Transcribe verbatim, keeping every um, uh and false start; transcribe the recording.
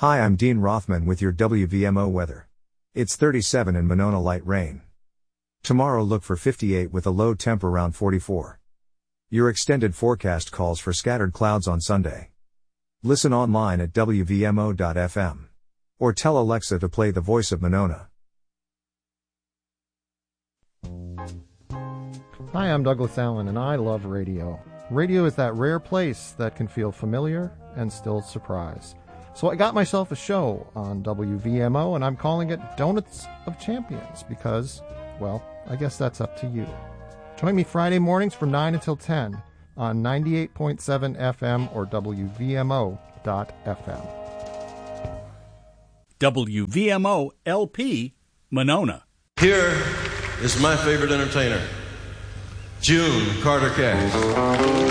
Hi, I'm Dean Rothman with your W V M O weather. It's thirty-seven in Monona, light rain. Tomorrow look for fifty-eight with a low temp around forty-four. Your extended forecast calls for scattered clouds on Sunday. Listen online at W V M O dot F M. Or tell Alexa to play The Voice of Monona. Hi, I'm Douglas Allen, and I love radio. Radio is that rare place that can feel familiar and still surprise. So I got myself a show on W V M O, and I'm calling it Donuts of Champions because, well, I guess that's up to you. Join me Friday mornings from nine until ten on ninety-eight point seven F M or W V M O dot F M. W V M O L P, Monona. Here is my favorite entertainer, June Carter Cash.